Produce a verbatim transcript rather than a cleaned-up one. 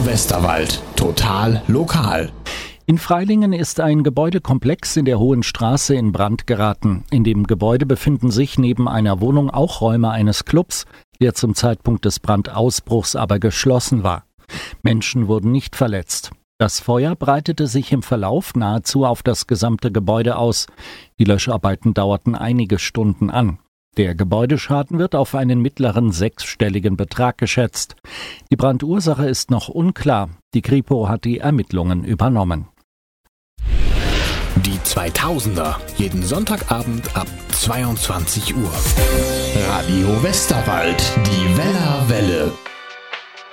Westerwald. Total lokal. In Freilingen ist ein Gebäudekomplex in der Hohen Straße in Brand geraten. In dem Gebäude befinden sich neben einer Wohnung auch Räume eines Clubs, der zum Zeitpunkt des Brandausbruchs aber geschlossen war. Menschen wurden nicht verletzt. Das Feuer breitete sich im Verlauf nahezu auf das gesamte Gebäude aus. Die Löscharbeiten dauerten einige Stunden an. Der Gebäudeschaden wird auf einen mittleren sechsstelligen Betrag geschätzt. Die Brandursache ist noch unklar. Die Kripo hat die Ermittlungen übernommen. Die zweitausender, jeden Sonntagabend ab zweiundzwanzig Uhr. Radio Westerwald, die Weller Welle.